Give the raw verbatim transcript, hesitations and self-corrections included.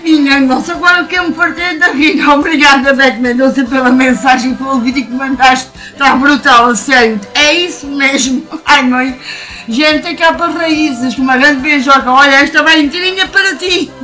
Minha nossa, agora que eu me fartei da rir. Obrigada, Beto Mendonça, pela mensagem, pelo vídeo que mandaste. Está brutal, a sério. É isso mesmo. Ai, mãe. Gente, é cá para raízes. Uma grande beijoca. Olha, esta vai inteirinha para ti.